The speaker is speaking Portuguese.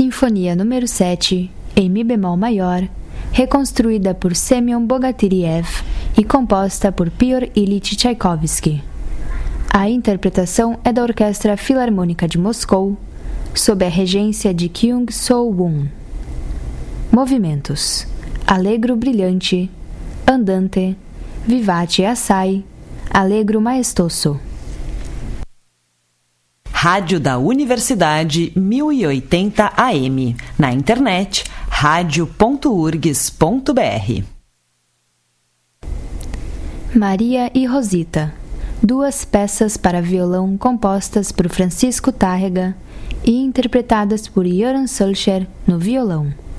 Sinfonia número 7, em Mi bemol maior, reconstruída por Semyon Bogatyrev e composta por Pyotr Ilyich Tchaikovsky. A interpretação é da Orquestra Filarmônica de Moscou, sob a regência de Kyung-Soo Won. Movimentos: Allegro brilhante, Andante, Vivace assai, Allegro maestoso. Rádio da Universidade 1080 AM. Na internet, radio.urgs.br. Maria e Rosita, duas peças para violão compostas por Francisco Tárrega e interpretadas por Göran Solskjaer no violão.